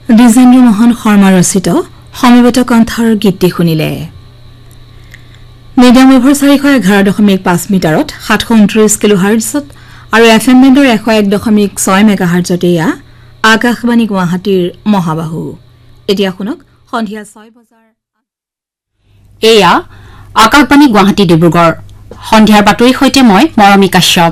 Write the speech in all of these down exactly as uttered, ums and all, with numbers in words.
দ্বিজেন্দ্ৰ মোহন শৰ্মা ৰচিত সমবেত কণ্ঠৰ গীতটি শুনিলে। মিডিয়াম ৱেভৰ চাৰিশ এঘাৰ দশমিক পাঁচ মিটাৰত সাতশ ঊনত্ৰিশ কিলো হাৰ্টছত আৰু এফ এম বেণ্ডৰ এশ এক দশমিক ছয় মেগা হাৰ্টছত এয়া আকাশবাণী গুৱাহাটীৰ মহাবাহু। এতিয়া শুনক সন্ধিয়া ছয় বজাৰ এয়া আকাশবাণী গুৱাহাটী ডিব্ৰুগড়। সন্ধিয়াৰ বাতৰিৰ সৈতে মই মৰমী কাশ্যপ।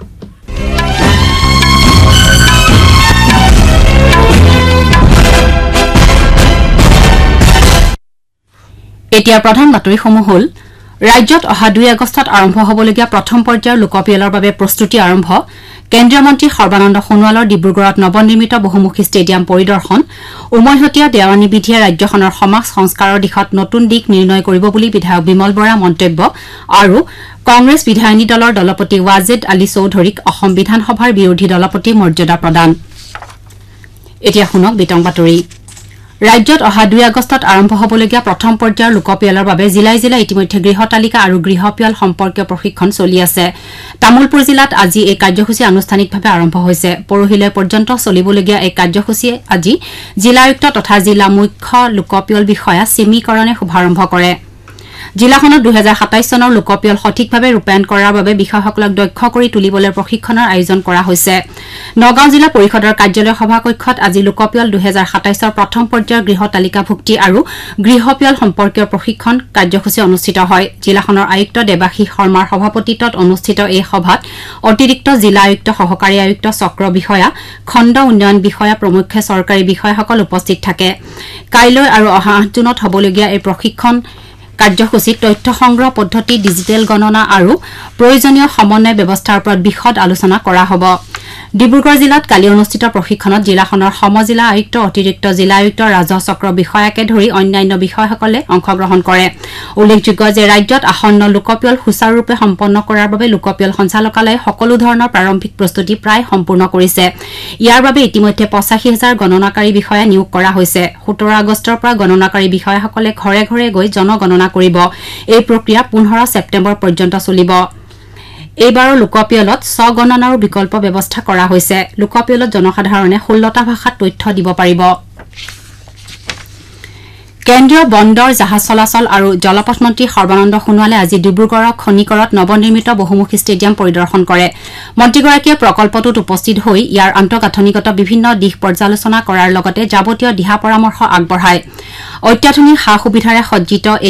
এতিয়া প্ৰধান বাতৰিসমূহ হ'ল ৰাজ্যত অহা দুই আগষ্টত আৰম্ভ হ'বলগীয়া প্ৰথম পৰ্যায়ৰ লোকপিয়লৰ বাবে প্ৰস্তুতি আৰম্ভ। কেন্দ্ৰীয় মন্ত্ৰী সৰ্বানন্দ সোণোৱালৰ ডিব্ৰুগড়ত নৱনিৰ্মিত বহুমুখী ষ্টেডিয়াম পৰিদৰ্শন। উমৈহতীয়া দেৱানী বিধিয়ে ৰাজ্যখনৰ সমাজ সংস্কাৰৰ দিশত নতুন দিশ নিৰ্ণয় কৰিব বুলি বিধায়ক বিমল বৰা মন্তব্য আৰু কংগ্ৰেছ বিধায়িনী দলৰ দলপতি ৱাজেদ আলী চৌধুৰীক অসম বিধানসভাৰ বিৰোধী দলপতি মৰ্যাদা প্ৰদান। এতিয়া শুনক বিতং বাতৰি। ৰাজ্যত অহা দুই আগষ্টত আৰম্ভ হ'বলগীয়া প্ৰথম পৰ্যায়ৰ লোকপিয়লৰ বাবে জিলাই জিলাই ইতিমধ্যে গৃহ তালিকা আৰু গৃহ পিয়ল সম্পৰ্কীয় প্ৰশিক্ষণ চলি আছে। তামুলপুৰ জিলাত আজি এই কাৰ্যসূচী আনুষ্ঠানিকভাৱে আৰম্ভ হৈছে। পৰহিলৈ পৰ্যন্ত চলিবলগীয়া এই কাৰ্যসূচীয়ে আজি জিলা আয়ুক্ত তথা জিলা মুখ্য লোকপিয়ল বিষয়া চিমিকৰণে শুভাৰম্ভ কৰে। জিলাখনত দুহেজাৰ সাতাইশ চনৰ লোকপিয়ল সঠিকভাৱে ৰূপায়ণ কৰাৰ বাবে বিষয়াসকলক দক্ষ কৰি তুলিবলৈ প্ৰশিক্ষণৰ আয়োজন কৰা হৈছে। নগাঁও জিলা পৰিষদৰ কাৰ্যালয় সভাকক্ষত আজি লোকপিয়ল দুহেজাৰ সাতাইশৰ প্ৰথম পৰ্যায়ৰ গৃহ তালিকাভুক্তি আৰু গৃহ পিয়ল সম্পৰ্কীয় প্ৰশিক্ষণ কাৰ্যসূচী অনুষ্ঠিত হয়। জিলাখনৰ আয়ুক্ত দেৱাশীষ শৰ্মাৰ সভাপতিত্বত অনুষ্ঠিত এই সভাত অতিৰিক্ত জিলা আয়ুক্ত, সহকাৰী আয়ুক্ত, চক্ৰ বিষয়া, খণ্ড উন্নয়ন বিষয়া প্ৰমুখ্যে চৰকাৰী বিষয়াসকল উপস্থিত থাকে। কাইলৈ আৰু অহা আঠ জুনত হ'বলগীয়া এই প্ৰশিক্ষণ কাৰ্যসূচীত তথ্য সংগ্ৰহ পদ্ধতি, ডিজিটেল গণনা আৰু প্ৰয়োজনীয় সমন্বয় ব্যৱস্থাৰ ওপৰত বিশদ আলোচনা কৰা হ'ব। ডিব্ৰুগড় জিলাত কালি অনুষ্ঠিত প্ৰশিক্ষণত জিলাখনৰ সমজিলা আয়ুক্ত, অতিৰিক্ত জিলা আয়ুক্ত, ৰাজহ চক্ৰ বিষয়াকে ধৰি অন্যান্য বিষয়াসকলে অংশগ্ৰহণ কৰে। উল্লেখযোগ্য যে ৰাজ্যত আসন্ন লোকপিয়ল সুচাৰুৰূপে সম্পন্ন কৰাৰ বাবে লোকপিয়ল সঞ্চালকালয়ে সকলো ধৰণৰ প্ৰাৰম্ভিক প্ৰস্তুতি প্ৰায় সম্পূৰ্ণ কৰিছে। ইয়াৰ বাবে ইতিমধ্যে পঁচাশী হাজাৰ গণনাকাৰী বিষয়া নিয়োগ কৰা হৈছে। সোতৰ আগষ্টৰ পৰা গণনাকাৰী বিষয়াসকলে ঘৰে ঘৰে গৈ জনগণনা কৰিব। এই প্ৰক্ৰিয়া পোন্ধৰ ছেপ্টেম্বৰ পৰ্যন্ত চলিব। এইবাৰৰ লোকপিয়লত স্বগণনাৰো বিকল্প ব্যৱস্থা কৰা হৈছে। লোকপিয়লত জনসাধাৰণে ষোল্লটা ভাষাত তথ্য দিব পাৰিব। কেন্দ্ৰীয় বন্দৰ, জাহাজ চলাচল আৰু জলপথ মন্ত্ৰী সৰ্বানন্দ সোণোৱালে আজি ডিব্ৰুগড়ৰ খনিকৰত নৱনিৰ্মিত বহুমুখী ষ্টেডিয়াম পৰিদৰ্শন কৰে। মন্ত্ৰীগৰাকীয়ে প্ৰকল্পটোত উপস্থিত হৈ ইয়াৰ আন্তঃগাঁথনিগত বিভিন্ন দিশ পৰ্যালোচনা কৰাৰ লগতে যাৱতীয় দিহা পৰামৰ্শ আগবঢ়ায়। অত্যাধুনিক সা সুবিধাৰে সজ্জিত এই